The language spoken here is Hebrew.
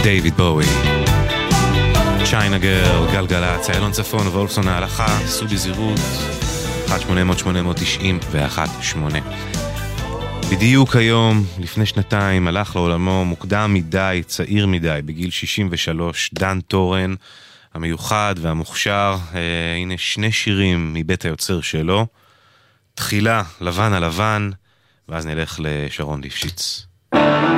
דיוויד בואי, צ'יינה גרל, גלגלצ, איילון צפון, וולפסון ההלכה, סעו בזהירות, 1-800-890-118. בדיוק היום, לפני שנתיים, הלך לעולמו מוקדם מדי, צעיר מדי, בגיל 63, דן טורן, המיוחד והמוכשר. הנה שני שירים מבית היוצר שלו. תחילה, לבן על לבן, ואז נלך לשרון ליפשיץ.